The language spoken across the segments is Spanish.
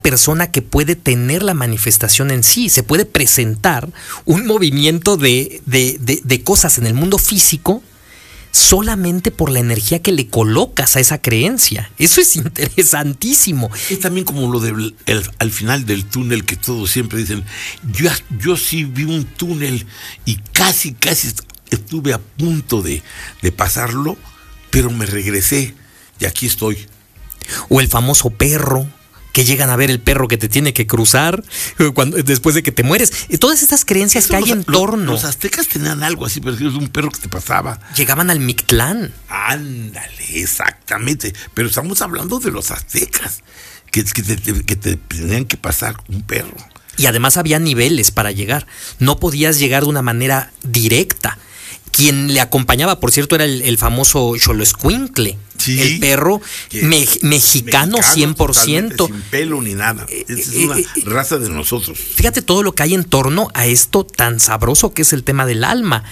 persona que puede tener la manifestación en sí. Se puede presentar un movimiento de cosas en el mundo físico solamente por la energía que le colocas a esa creencia. Eso es interesantísimo. Es también como lo de al final del túnel, que todos siempre dicen, yo sí vi un túnel y casi estuve a punto de pasarlo, pero me regresé y aquí estoy. O el famoso perro, que llegan a ver el perro que te tiene que cruzar después de que te mueres. Todas estas creencias que hay en torno. Los aztecas tenían algo así, pero es un perro que te pasaba. Llegaban al Mictlán. Ándale, exactamente. Pero estamos hablando de los aztecas, que te tenían que pasar un perro. Y además había niveles para llegar. No podías llegar de una manera directa. Quien le acompañaba, por cierto, era el famoso Xoloescuincle, sí, el perro mexicano 100%. Sin pelo ni nada. Es una raza de nosotros. Fíjate todo lo que hay en torno a esto tan sabroso que es el tema del alma.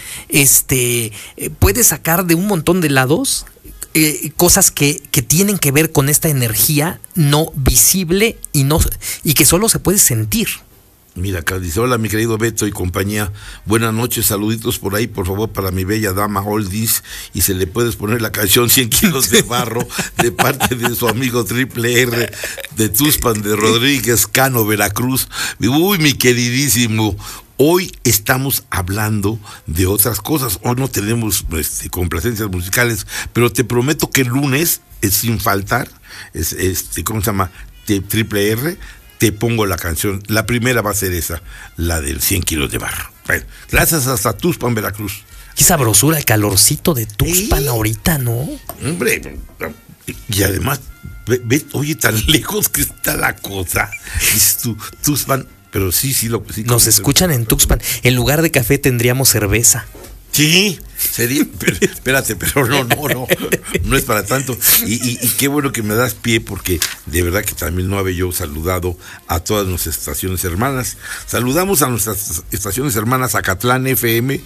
Puedes sacar de un montón de lados cosas que tienen que ver con esta energía no visible y que solo se puede sentir. Mira, acá dice, hola mi querido Beto y compañía, buenas noches, saluditos por ahí, por favor, para mi bella dama Oldies, y se le puedes poner la canción 100 kilos de barro, de parte de su amigo Triple R, de Tuxpan de Rodríguez, Cano, Veracruz. Uy, mi queridísimo, hoy estamos hablando de otras cosas, hoy no tenemos complacencias musicales, pero te prometo que el lunes, sin faltar, ¿cómo se llama? Triple R, te pongo la canción. La primera va a ser esa, la del 100 kilos de barro. Bueno, gracias hasta Tuxpan, Veracruz. Qué sabrosura el calorcito de Tuxpan ahorita, ¿no? Hombre, y además, oye, tan lejos que está la cosa. Dices tú, Tuxpan, pero sí. Nos escuchan en Tuxpan. En lugar de café tendríamos cerveza. Sí, sería, espérate, pero no es para tanto. Y qué bueno que me das pie, porque de verdad que también no había yo saludado a todas nuestras estaciones hermanas. Saludamos a nuestras estaciones hermanas: Acatlán FM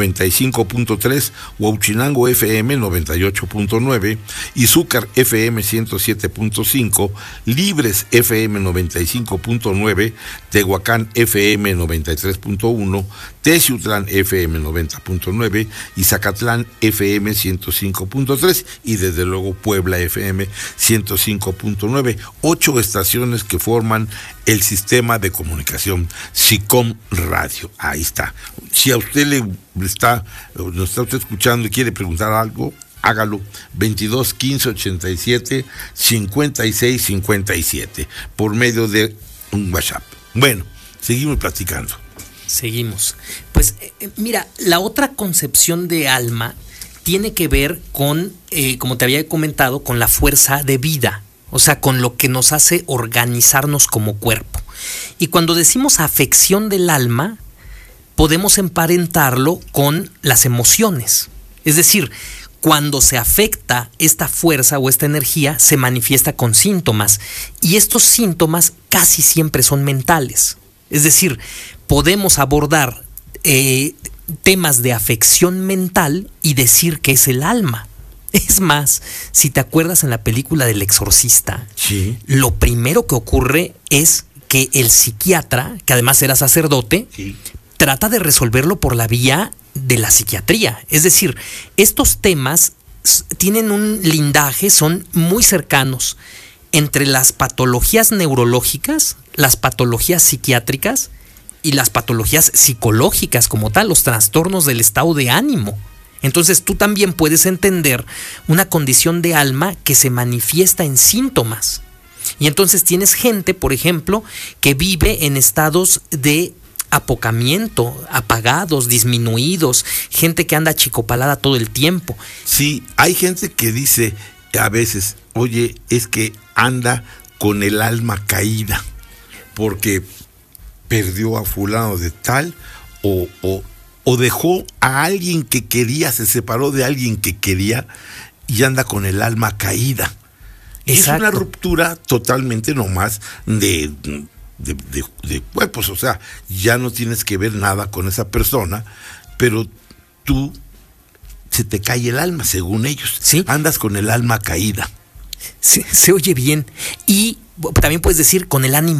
95.3, Huauchinango FM 98.9, Izúcar FM 107.5, Libres FM 95.9, Tehuacán FM 93.1, Teciutlán FM 90.9 y Zacatlán FM 105.3 y desde luego Puebla FM 105.9. 8 estaciones que forman el sistema de comunicación SICOM Radio. Ahí está. Si a usted nos está usted escuchando y quiere preguntar algo, hágalo. 22 15 87 56 57 por medio de un WhatsApp. Bueno, seguimos platicando. Seguimos. Pues mira, la otra concepción de alma tiene que ver con, como te había comentado, con la fuerza de vida, o sea, con lo que nos hace organizarnos como cuerpo. Y cuando decimos afección del alma, podemos emparentarlo con las emociones. Es decir, cuando se afecta esta fuerza o esta energía, se manifiesta con síntomas. Y estos síntomas casi siempre son mentales. Es decir, podemos abordar temas de afección mental y decir que es el alma. Es más, si te acuerdas en la película del Exorcista, sí, lo primero que ocurre es que el psiquiatra, que además era sacerdote, sí, trata de resolverlo por la vía de la psiquiatría. Es decir, estos temas tienen un lindaje, son muy cercanos entre las patologías neurológicas, las patologías psiquiátricas y las patologías psicológicas como tal, los trastornos del estado de ánimo. Entonces tú también puedes entender una condición de alma que se manifiesta en síntomas. Y entonces tienes gente, por ejemplo, que vive en estados de apocamiento, apagados, disminuidos, gente que anda achicopalada todo el tiempo. Sí, hay gente que dice a veces, oye, es que anda con el alma caída, porque perdió a fulano de tal, o dejó a alguien que quería, se separó de alguien que quería y anda con el alma caída. Es una ruptura totalmente nomás de cuerpos, o sea, ya no tienes que ver nada con esa persona, pero tú se te cae el alma, según ellos. ¿Sí? Andas con el alma caída. Se oye bien. Y también puedes decir con el ánimo